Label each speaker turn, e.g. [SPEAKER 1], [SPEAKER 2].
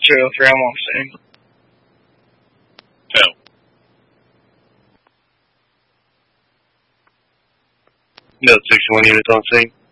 [SPEAKER 1] 203, I'm on scene.
[SPEAKER 2] Tell.
[SPEAKER 3] Note 61 units on scene.